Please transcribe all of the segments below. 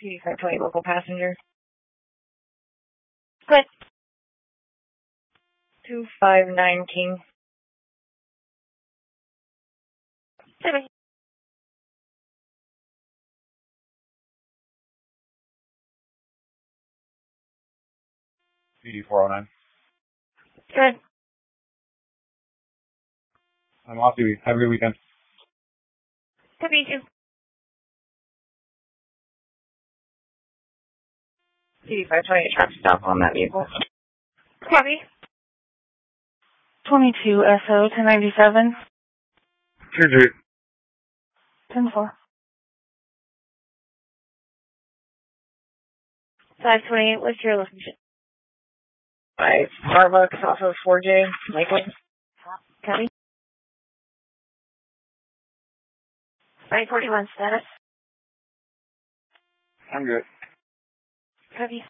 PD520 local passenger. Split. 2519. Bye-bye. PD409. Good. I'm off duty. Have a good weekend. Good meet you. PD520 traffic stop on that vehicle. Copy. 22 SO 1097. Sure. 10-4. 528, what's your location? By Starbucks off of 4J, Lakewood. Copy. 541 status. I'm good. Copy.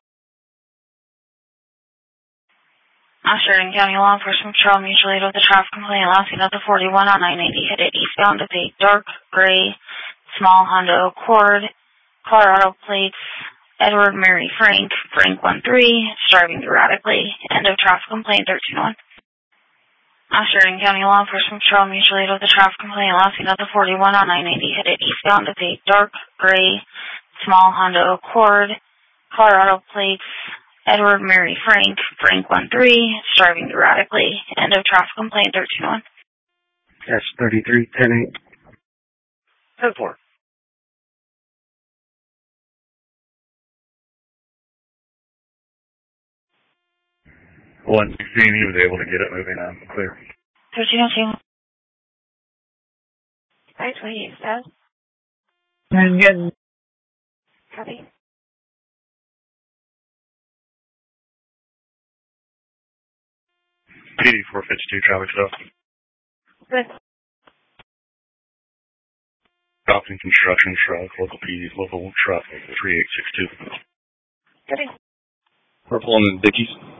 Sheridan County Law Enforcement Patrol mutual aid with a traffic complaint last seen at the 41 on 980 headed eastbound with a dark gray small Honda Accord, Colorado plates, Edward Mary Frank 13, driving erratically. End of traffic complaint 13-1. Sheridan County Law Enforcement Patrol mutual aid with a traffic complaint last seen at the 41 on 980 headed eastbound with a dark gray small Honda Accord, Colorado plates, Edward Mary Frank 13, driving erratically. End of traffic complaint 13-1. That's 33, 10-8. 10-4. 116, he was able to get it moving on. Clear. 1302. 528 status. Good. Copy. PD452 traffic stop. Good. Stopping construction truck, local traffic 3862. Copy. We're pulling in Dickies.